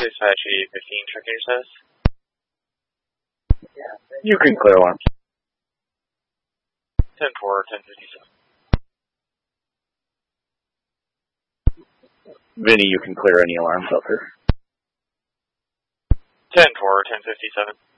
Dispatch 815, checking your status. You can clear alarms. 10-4, 1057. Vinny, you can clear any alarms out there. 10-4, 1057.